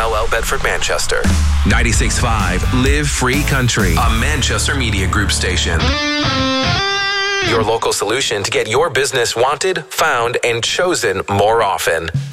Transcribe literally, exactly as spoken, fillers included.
L L Bedford, Manchester. ninety-six point five Live Free Country, A Manchester Media Group station. Your local solution to get your business wanted, found, and chosen more often.